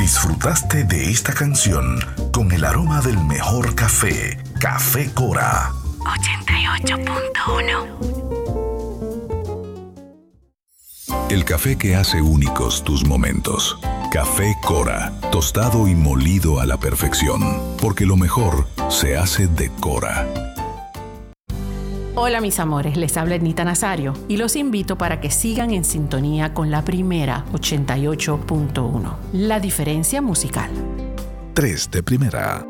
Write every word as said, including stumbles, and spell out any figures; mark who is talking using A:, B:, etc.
A: Disfrutaste de esta canción con el aroma del mejor café, Café Cora.
B: ochenta y ocho punto uno.
C: El café que hace únicos tus momentos. Café Cora, tostado y molido a la perfección, porque lo mejor se hace de Cora.
D: Hola mis amores, les habla Ednita Nazario y los invito para que sigan en sintonía con la primera ochenta y ocho punto uno. La diferencia musical.
A: tres de primera.